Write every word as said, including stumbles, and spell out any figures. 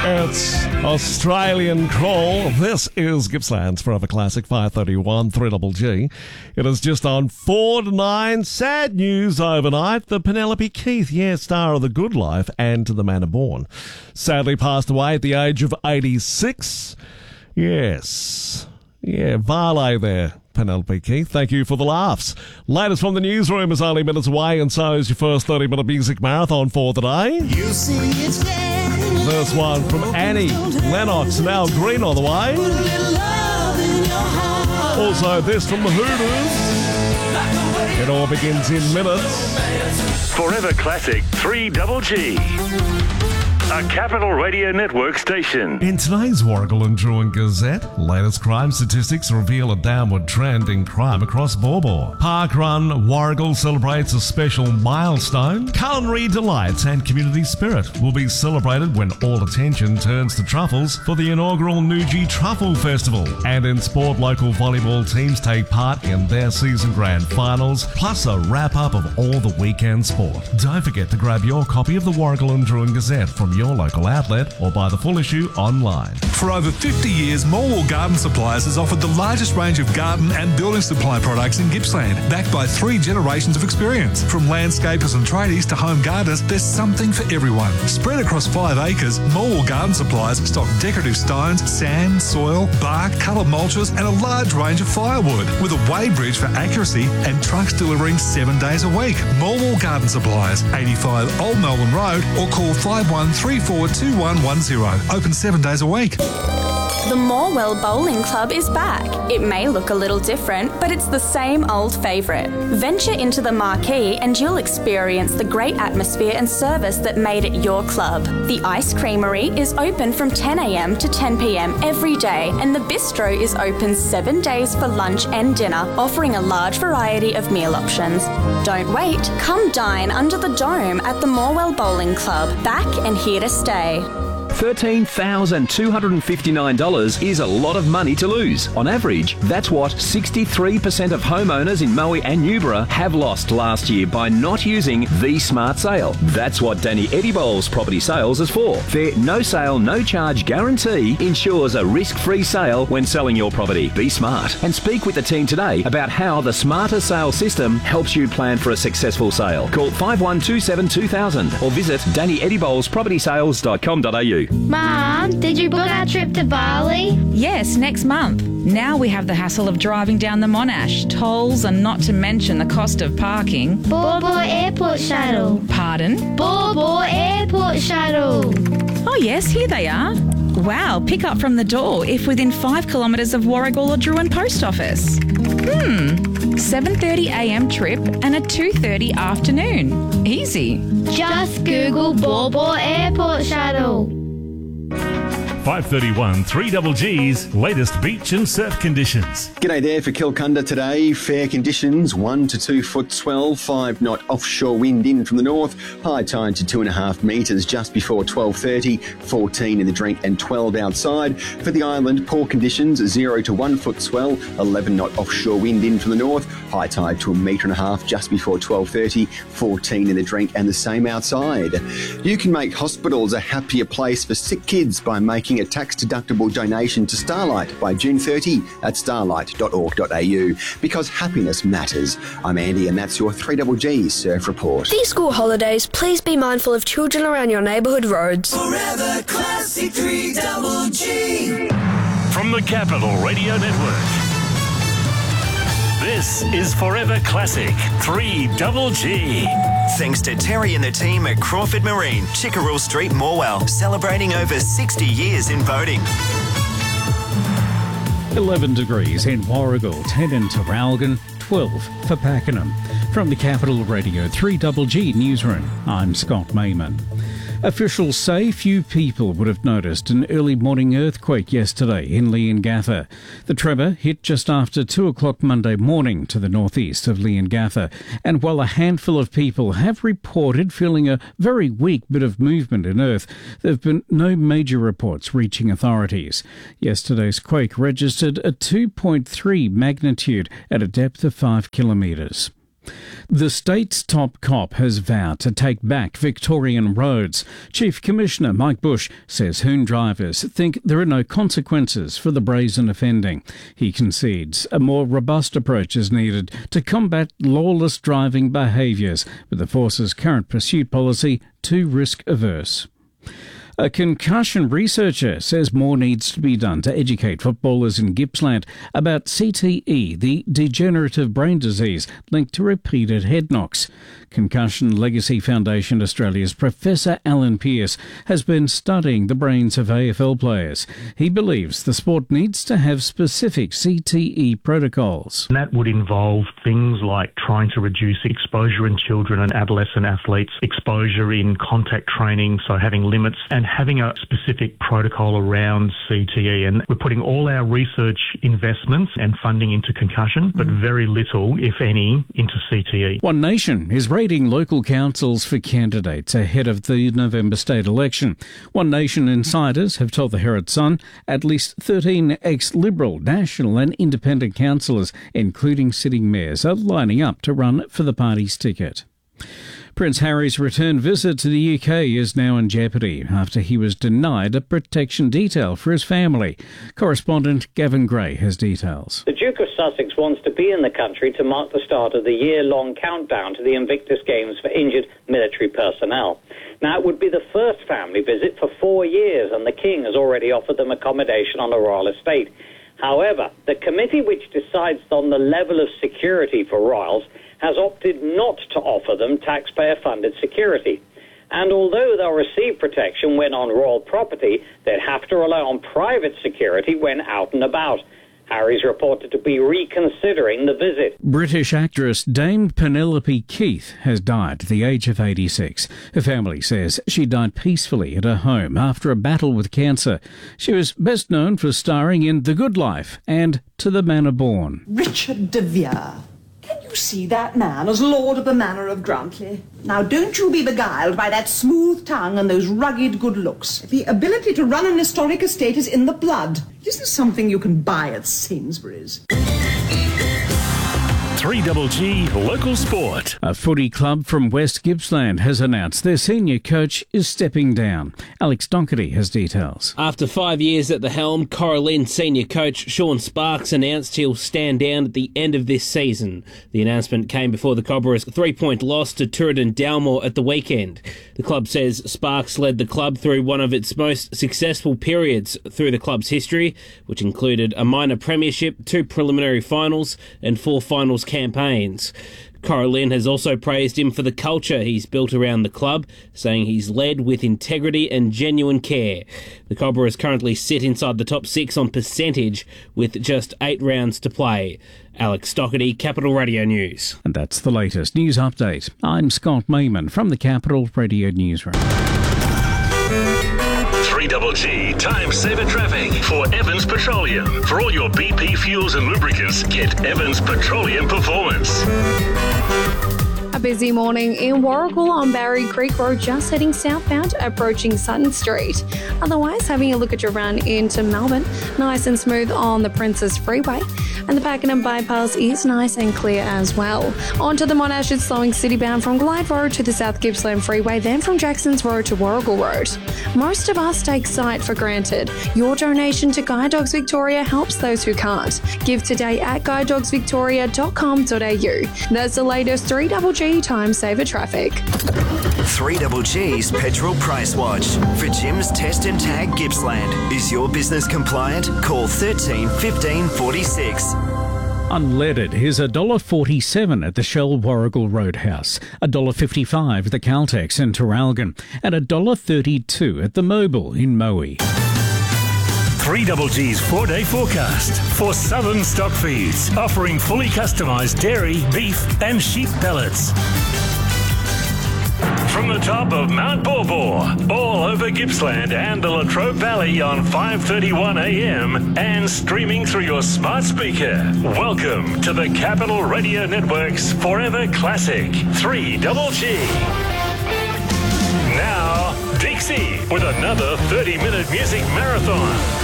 It's Australian Crawl. This is Gippsland's Forever Classic, five thirty-one, three Double G. It is just on four to nine. Sad news overnight. The Penelope Keith, yeah, star of The Good Life and To the Manor Born, sadly passed away at the age of eighty-six. Yes. Yeah, valet there, Penelope Keith. Thank you for the laughs. Latest from the newsroom is only minutes away, and so is your first thirty-minute music marathon for the day. You see it's First one from Annie Lennox, now Green on the way. Also this from the Hooters. It all begins in minutes. Forever Classic three Double G. A Capital Radio Network station. In today's Warragul and Druin Gazette, latest crime statistics reveal a downward trend in crime across Baw Baw. Parkrun Warragul celebrates a special milestone. Culinary delights and community spirit will be celebrated when all attention turns to truffles for the inaugural Nuji Truffle Festival. And in sport, local volleyball teams take part in their season grand finals, plus a wrap-up of all the weekend sport. Don't forget to grab your copy of the Warragul and Druin Gazette from your local outlet or buy the full issue online. For over fifty years, Morwell Garden Supplies has offered the largest range of garden and building supply products in Gippsland, backed by three generations of experience. From landscapers and tradies to home gardeners, there's something for everyone. Spread across five acres, Morwell Garden Supplies stock decorative stones, sand, soil, bark, colour mulches and a large range of firewood, with a weighbridge for accuracy and trucks delivering seven days a week. Morwell Garden Supplies, eighty-five Old Melbourne Road, or call five one three four two one one zero. Open seven days a week. The Morwell Bowling Club is back. It may look a little different, but it's the same old favourite. Venture into the marquee and you'll experience the great atmosphere and service that made it your club. The Ice Creamery is open from ten a m to ten p m every day, and the Bistro is open seven days for lunch and dinner, offering a large variety of meal options. Don't wait. Come dine under the dome at the Morwell Bowling Club. Back and here to stay. thirteen thousand two hundred fifty-nine dollars is a lot of money to lose. On average, that's what sixty-three percent of homeowners in Moe and Newborough have lost last year by not using the Smart Sale. That's what Danny Eddie-Bowles Property Sales is for. Their no sale, no charge guarantee ensures a risk-free sale when selling your property. Be smart and speak with the team today about how the Smarter Sale system helps you plan for a successful sale. Call five one two seven two thousand or visit danny eddie bowles property sales dot com dot a u. Mum, did you book our trip to Bali? Yes, next month. Now we have the hassle of driving down the Monash, tolls, and not to mention the cost of parking. Baw Baw Airport Shuttle. Pardon? Baw Baw Airport Shuttle. Oh yes, here they are. Wow, pick up from the door if within five kilometres of Warragul or Druin Post Office. Hmm, seven thirty a m trip and a two thirty afternoon. Easy. Just Google Baw Baw Airport Shuttle. five thirty-one, three Double G's latest beach and surf conditions. G'day there for Kilcunda today. Fair conditions, one to two foot swell, five knot offshore wind in from the north, high tide to two and a half metres just before twelve thirty, fourteen in the drink and twelve outside. For the island, poor conditions, zero to one foot swell, eleven knot offshore wind in from the north, high tide to a metre and a half just before twelve thirty, fourteen in the drink and the same outside. You can make hospitals a happier place for sick kids by making a tax-deductible donation to Starlight by June thirtieth at starlight dot org dot a u, because happiness matters. I'm Andy and that's your three Double G Surf Report. These school holidays, please be mindful of children around your neighbourhood roads. Forever Classic three Double G. From the Capital Radio Network, this is Forever Classic three Double G. Thanks to Terry and the team at Crawford Marine, Chickerell Street, Morwell, celebrating over sixty years in boating. eleven degrees in Warragul, ten in Terralgan, twelve for Pakenham. From the Capital Radio three Double G Newsroom, I'm Scott Mayman. Officials say few people would have noticed an early morning earthquake yesterday in Leongatha. The tremor hit just after two o'clock Monday morning to the northeast of Leongatha, and while a handful of people have reported feeling a very weak bit of movement in earth, there have been no major reports reaching authorities. Yesterday's quake registered a two point three magnitude at a depth of five kilometres. The state's top cop has vowed to take back Victorian roads. Chief Commissioner Mike Bush says Hoon drivers think there are no consequences for the brazen offending. He concedes a more robust approach is needed to combat lawless driving behaviours, with the force's current pursuit policy too risk-averse. A concussion researcher says more needs to be done to educate footballers in Gippsland about C T E, the degenerative brain disease linked to repeated head knocks. Concussion Legacy Foundation Australia's Professor Alan Pearce has been studying the brains of A F L players. He believes the sport needs to have specific C T E protocols. And that would involve things like trying to reduce exposure in children and adolescent athletes, exposure in contact training, so having limits, and having a specific protocol around C T E. And we're putting all our research investments and funding into concussion, but very little, if any, into C T E. One Nation is rating local councils for candidates ahead of the November state election. One Nation insiders have told the Herald Sun at least thirteen ex-Liberal, National and Independent councillors, including sitting mayors, are lining up to run for the party's ticket. Prince Harry's return visit to the U K is now in jeopardy after he was denied a protection detail for his family. Correspondent Gavin Gray has details. The Duke of Sussex wants to be in the country to mark the start of the year-long countdown to the Invictus Games for injured military personnel. Now, it would be the first family visit for four years, and the King has already offered them accommodation on a royal estate. However, the committee which decides on the level of security for royals has opted not to offer them taxpayer-funded security. And although they'll receive protection when on royal property, they'd have to rely on private security when out and about. Harry's reported to be reconsidering the visit. British actress Dame Penelope Keith has died at the age of eighty-six. Her family says she died peacefully at her home after a battle with cancer. She was best known for starring in The Good Life and To the Manor Born. Richard de Vere. Can you see that man as Lord of the Manor of Grantley? Now, don't you be beguiled by that smooth tongue and those rugged good looks. The ability to run an historic estate is in the blood. It isn't something you can buy at Sainsbury's. three Double G Local Sport. A footy club from West Gippsland has announced their senior coach is stepping down. Alex Doherty has details. After five years at the helm, Coralline senior coach Sean Sparks announced he'll stand down at the end of this season. The announcement came before the Cobras' three-point loss to Tooradin Dalmore at the weekend. The club says Sparks led the club through one of its most successful periods through the club's history, which included a minor premiership, two preliminary finals and four finals campaigns. Coralline has also praised him for the culture he's built around the club, saying he's led with integrity and genuine care. The Cobras currently sit inside the top six on percentage with just eight rounds to play. Alex Doherty, Capital Radio News. And that's the latest news update. I'm Scott Mayman from the Capital Radio Newsroom. three Double G Time Saver Traffic for Evans Petroleum. For all your B P fuels and lubricants, get Evans Petroleum Performance. A busy morning in Warragul on Barry Creek Road, just heading southbound, approaching Sutton Street. Otherwise, having a look at your run into Melbourne, nice and smooth on the Princess Freeway. And the Pakenham bypass is nice and clear as well. Onto the Monash, it's slowing citybound from Glyde Road to the South Gippsland Freeway, then from Jackson's Road to Warragul Road. Most of us take sight for granted. Your donation to Guide Dogs Victoria helps those who can't. Give today at guide dogs victoria dot com dot a u. That's the latest three Double G Time Saver Traffic. three Double G's Petrol Price Watch. For Jim's Test and Tag Gippsland. Is your business compliant? Call thirteen fifteen forty-six. Unleaded is one dollar forty-seven at the Shell Warragul Roadhouse, one dollar fifty-five at the Caltex in Traralgon, and one dollar thirty-two at the Mobile in Moe. three Double G's four-day forecast for Southern Stock Feeds, offering fully customised dairy, beef and sheep pellets. From the top of Mount Borbor, all over Gippsland and the Latrobe Valley on five thirty-one a m and streaming through your smart speaker. Welcome to the Capital Radio Network's Forever Classic, three Double G. Now, Dixie with another thirty-minute music marathon.